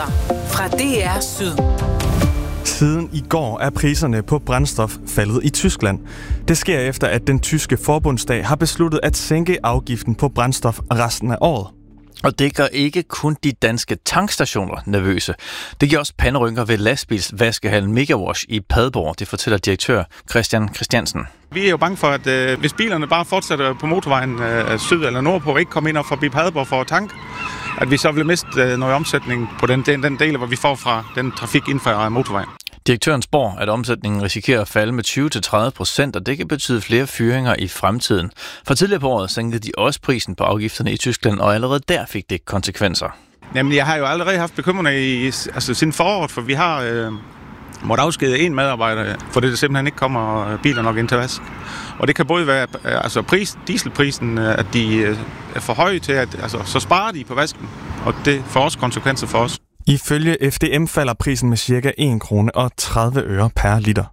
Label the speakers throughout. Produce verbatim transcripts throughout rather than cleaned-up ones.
Speaker 1: Nyheder fra D R Syd.
Speaker 2: Siden i går er priserne på brændstof faldet i Tyskland. Det sker efter, at den tyske forbundsdag har besluttet at sænke afgiften på brændstof resten af året.
Speaker 3: Og det gør ikke kun de danske tankstationer nervøse. Det giver også panderynker ved lastbilsvaskehallen Megawash i Padborg. Det fortæller direktør Christian Christiansen.
Speaker 4: Vi er jo bange for, at øh, hvis bilerne bare fortsætter på motorvejen øh, syd eller nordpå og ikke kommer ind og forbi Padborg for at tanke, at vi så vil miste øh, noget omsætning på den, den, den del, hvor vi får fra den trafik inden for motorvejen.
Speaker 3: Direktøren spår, at omsætningen risikerer at falde med tyve til tredive procent, og det kan betyde flere fyringer i fremtiden. For tidligere på året sænkede de også prisen på afgifterne i Tyskland, og allerede der fik det konsekvenser.
Speaker 4: Jamen, jeg har jo allerede haft bekymringer i, altså, siden foråret, for vi har øh, måttet afskede en medarbejder, for det simpelthen ikke kommer biler nok ind til vask. Og det kan både være altså pris, dieselprisen, at de er for høje til, at altså, så sparer de på vasken, og det får også konsekvenser for os.
Speaker 2: Ifølge F D M falder prisen med cirka en krone og tredive øre per liter.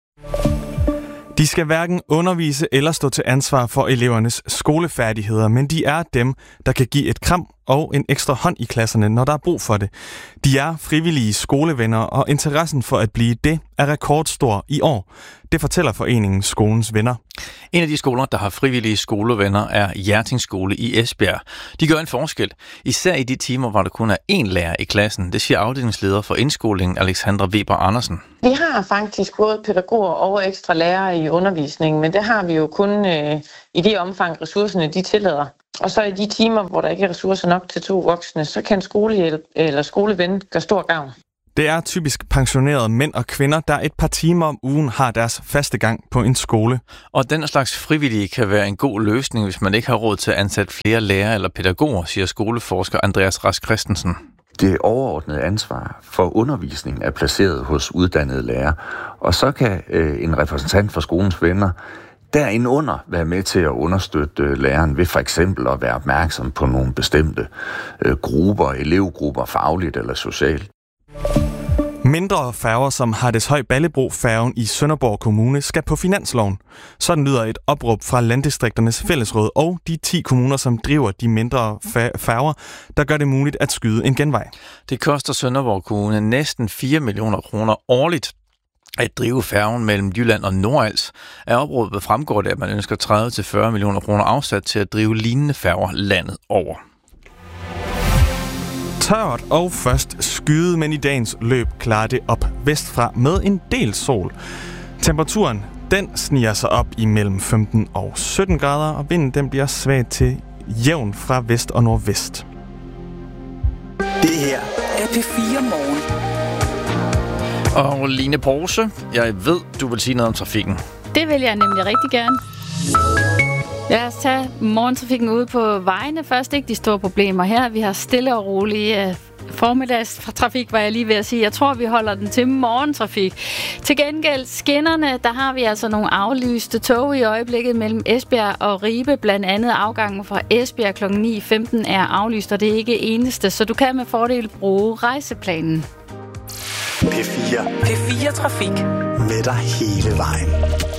Speaker 2: De skal hverken undervise eller stå til ansvar for elevernes skolefærdigheder, men de er dem, der kan give et kram og en ekstra hånd i klasserne, når der er brug for det. De er frivillige skolevenner, og interessen for at blive det er rekordstor i år. Det fortæller foreningen Skolens Venner.
Speaker 3: En af de skoler, der har frivillige skolevenner, er Hjerting Skole i Esbjerg. De gør en forskel, især i de timer, hvor der kun er én lærer i klassen. Det siger afdelingsleder for indskolingen, Alexandra Weber Andersen.
Speaker 5: Vi har faktisk både pædagoger og ekstra lærere i undervisningen, men det har vi jo kun øh, i det omfang, ressourcerne de tillader. Og så i de timer, hvor der ikke er ressourcer nok til to voksne, så kan skolehjælp eller skoleven gøre stor gavn.
Speaker 2: Det er typisk pensionerede mænd og kvinder, der et par timer om ugen har deres faste gang på en skole.
Speaker 3: Og den slags frivillige kan være en god løsning, hvis man ikke har råd til at ansætte flere lærere eller pædagoger, siger skoleforsker Andreas Rask Christensen.
Speaker 6: Det overordnede ansvar for undervisning er placeret hos uddannede lærere, og så kan øh, en repræsentant for Skolens Venner derindunder være med til at understøtte læreren ved for eksempel at være opmærksom på nogle bestemte øh, grupper, elevgrupper, fagligt eller socialt.
Speaker 2: Mindre færger som Hardeshøj Ballebro-færgen i Sønderborg Kommune skal på finansloven. Sådan lyder et opråb fra Landdistrikternes Fællesråd og de ti kommuner, som driver de mindre færger, der gør det muligt at skyde en genvej.
Speaker 3: Det koster Sønderborg Kommune næsten fire millioner kroner årligt at drive færgen mellem Jylland og Nordals. Af opråbet fremgår det, at man ønsker tredive til fyrre millioner kroner afsat til at drive lignende færger landet over.
Speaker 2: Tørt og først skyde, men i dagens løb klarer det op vestfra med en del sol. Temperaturen den sniger sig op imellem femten og sytten grader, og vinden den bliver svag til jævn fra vest og nordvest.
Speaker 1: Det her er P fire Morgen.
Speaker 3: Og Line Porse, jeg ved, du vil sige noget om trafikken.
Speaker 7: Det vil jeg nemlig rigtig gerne. Lad os tage morgentrafikken ude på vejene først. Ikke de store problemer her. Vi har stille og rolig uh, formiddagstrafik, var jeg lige ved at sige. Jeg tror, vi holder den til morgentrafik. Til gengæld skinnerne, der har vi altså nogle aflyste tog i øjeblikket mellem Esbjerg og Ribe. Blandt andet afgangen fra Esbjerg klokken ni femten er aflyst, og det er ikke eneste. Så du kan med fordel bruge rejseplanen.
Speaker 8: P fire.
Speaker 1: P fire Trafik.
Speaker 8: Med dig hele vejen.